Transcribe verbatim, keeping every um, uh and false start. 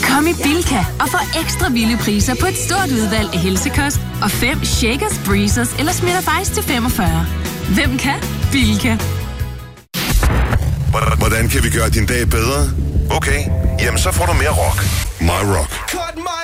Kom i Bilka og få ekstra vilde priser på et stort udvalg af helsekost og fem Shakers, Breezers eller Smirnoff Ice til femogfyrre. Hvem kan? Bilka. Hvordan kan vi gøre din dag bedre? Okay, jamen så får du mere rock. My Rock.